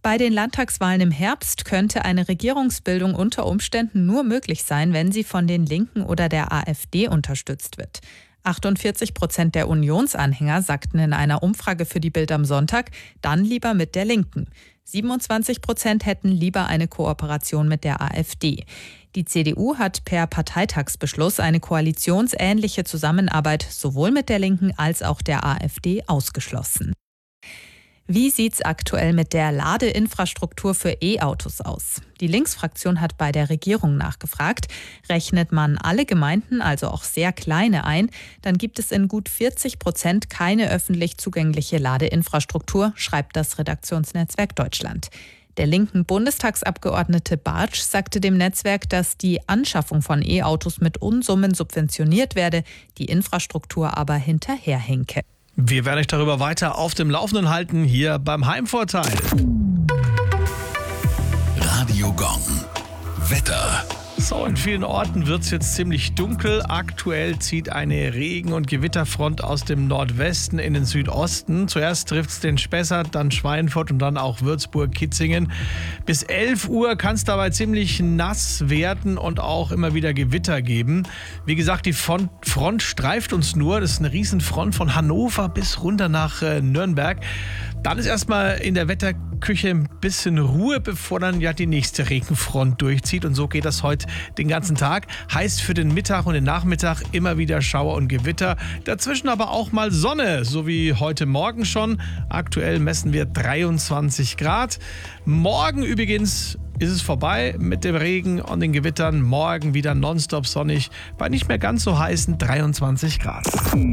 Bei den Landtagswahlen im Herbst könnte eine Regierungsbildung unter Umständen nur möglich sein, wenn sie von den Linken oder der AfD unterstützt wird. 48% der Unionsanhänger sagten in einer Umfrage für die Bild am Sonntag, dann lieber mit der Linken. 27% hätten lieber eine Kooperation mit der AfD. Die CDU hat per Parteitagsbeschluss eine koalitionsähnliche Zusammenarbeit sowohl mit der Linken als auch der AfD ausgeschlossen. Wie sieht's aktuell mit der Ladeinfrastruktur für E-Autos aus? Die Linksfraktion hat bei der Regierung nachgefragt. Rechnet man alle Gemeinden, also auch sehr kleine, ein, dann gibt es in gut 40% keine öffentlich zugängliche Ladeinfrastruktur, schreibt das Redaktionsnetzwerk Deutschland. Der linken Bundestagsabgeordnete Bartsch sagte dem Netzwerk, dass die Anschaffung von E-Autos mit Unsummen subventioniert werde, die Infrastruktur aber hinterherhinke. Wir werden euch darüber weiter auf dem Laufenden halten, hier beim Heimvorteil. Radio Gong. Wetter. So, in vielen Orten wird es jetzt ziemlich dunkel. Aktuell zieht eine Regen- und Gewitterfront aus dem Nordwesten in den Südosten. Zuerst trifft es den Spessart, dann Schweinfurt und dann auch Würzburg-Kitzingen. Bis 11 Uhr kann es dabei ziemlich nass werden und auch immer wieder Gewitter geben. Wie gesagt, die Front streift uns nur. Das ist eine Riesenfront von Hannover bis runter nach Nürnberg. Dann ist erstmal in der Wetterküche ein bisschen Ruhe, bevor dann ja die nächste Regenfront durchzieht. Und so geht das heute den ganzen Tag. Heißt für den Mittag und den Nachmittag immer wieder Schauer und Gewitter. Dazwischen aber auch mal Sonne, so wie heute Morgen schon. Aktuell messen wir 23 Grad. Morgen übrigens ist es vorbei mit dem Regen und den Gewittern. Morgen wieder nonstop sonnig bei nicht mehr ganz so heißen 23 Grad.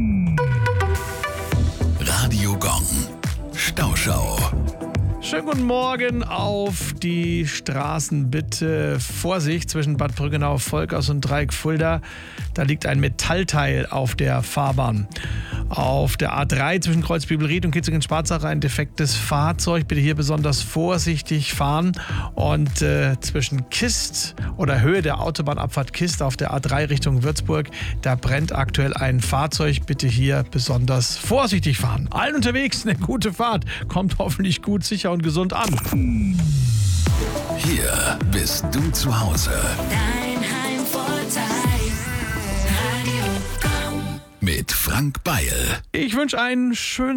Radio Gong. Stauschau. Schönen guten Morgen auf die Straßen. Bitte Vorsicht zwischen Bad Brückenau, Volkers und Dreieck Fulda. Da liegt ein Metallteil auf der Fahrbahn. Auf der A3 zwischen Kreuz-Bibelried und Kitzingen-Schwarzach ein defektes Fahrzeug. Bitte hier besonders vorsichtig fahren. Und zwischen Kist oder Höhe der Autobahnabfahrt Kist auf der A3 Richtung Würzburg, da brennt aktuell ein Fahrzeug. Bitte hier besonders vorsichtig fahren. Allen unterwegs eine gute Fahrt. Kommt hoffentlich gut, sicher und gesund an. Hier bist du zu Hause. Dein Heimvorteil. Radio Gong. Mit Frank Beil. Ich wünsche einen schönen